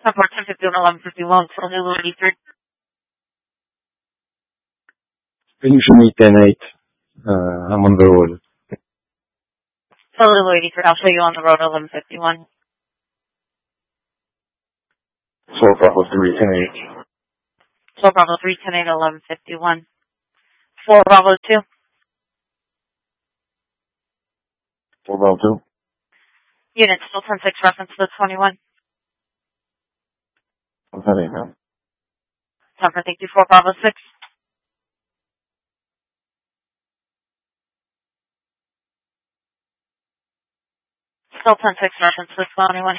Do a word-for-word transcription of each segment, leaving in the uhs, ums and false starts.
Support ten fifty-one, eleven fifty-one, Honolulu eighty-three. Finish me ten eight. Uh, I'm on the road. Honolulu eighty-three, I'll show you on the road, eleven fifty-one. four Bravo three ten eight. four Bravo three, ten eight, eleven fifty-one. four Bravo two. four Bravo two. Unit still ten six, reference to the twenty-one. What's that email? ten for thank you, four Bravo six. Still ten six, reference to the twenty-one.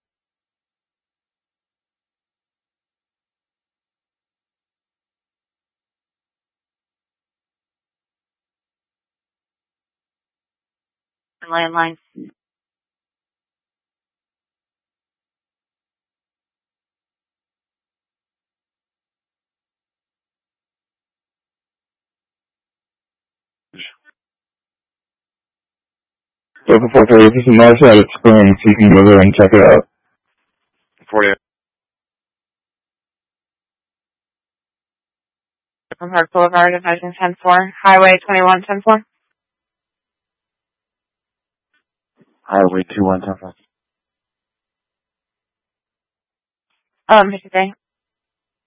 Landline. So for four thirty, this is Marcia at Spring, so you can go there and check it out. forty-eight. From Park Boulevard, Division ten four. Highway twenty-one ten four. Highway two one ten four. Um, good day.